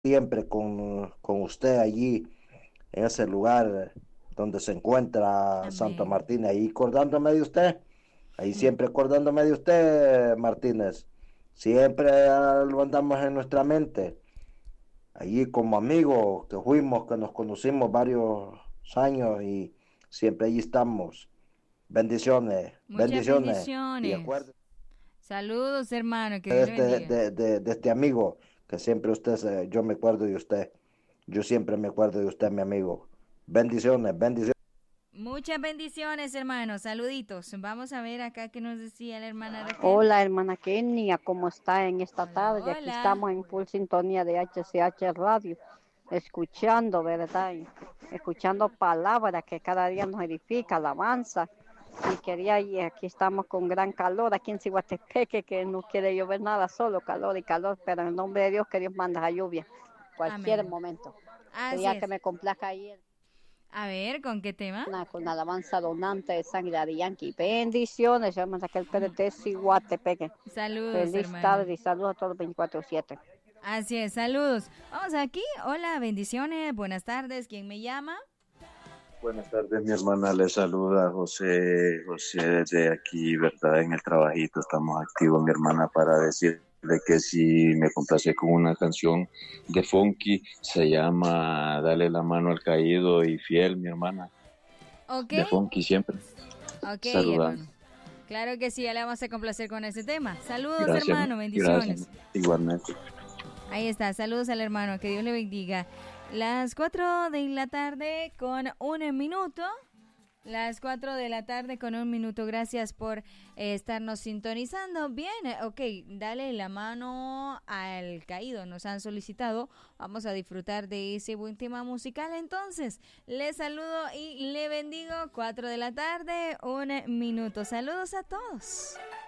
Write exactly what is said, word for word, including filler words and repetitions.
siempre con, con usted allí en ese lugar donde se encuentra Santa Amén. Martín, ahí acordándome de usted, ahí siempre acordándome de usted, Martínez. Siempre ah, lo andamos en nuestra mente. Allí como amigos que fuimos, que nos conocimos varios años y siempre allí estamos. Bendiciones, Muchas bendiciones. Y bendiciones. acuérdese Saludos, hermano. Que de Dios le este, bendiga. de, de- de este amigo, que siempre usted, se- yo me acuerdo de usted. Yo siempre me acuerdo de usted, mi amigo. Bendiciones, bendiciones. Muchas bendiciones, hermano. Saluditos. Vamos a ver acá qué nos decía la hermana Raquel. Hola, hermana Kenia, ¿cómo está en esta Hola, tarde? Aquí hola. estamos en full sintonía de H C H Radio, escuchando, ¿verdad? Y escuchando palabras que cada día nos edifica, alabanza. Y quería, y aquí estamos con gran calor, aquí en Ciguatepeque, que no quiere llover nada, solo calor y calor, pero en el nombre de Dios, que Dios manda la lluvia, cualquier Amén. momento. Así Quería que es. me complazca ahí A ver, ¿con qué tema? una, con alabanza donante de sangre de Yankee. Bendiciones, hermanos, aquel P D T Ciguatepeque. Saludos, Feliz hermano. tarde y saludos a todos los veinticuatro siete. Así es, saludos. Vamos aquí. Hola, bendiciones. Buenas tardes. ¿Quién me llama? Buenas tardes, mi hermana. Le saluda José, José desde aquí, ¿verdad? En el trabajito estamos activos, mi hermana, para decirle que si me complace con una canción de Funky, se llama Dale la mano al caído y fiel, mi hermana, Ok. de Funky siempre. Ok, Saludando. hermano. Claro que sí, ya le vamos a complacer con ese tema. Saludos, Gracias, hermano. gracias, Bendiciones. igualmente. Ahí está, saludos al hermano, que Dios le bendiga. Las cuatro de la tarde con un minuto. Las cuatro de la tarde con un minuto. Gracias por eh, estarnos sintonizando. Bien, eh, ok, dale la mano al caído. Nos han solicitado. Vamos a disfrutar de ese buen tema musical. Entonces, le saludo y le bendigo. Cuatro de la tarde, un minuto. Saludos a todos.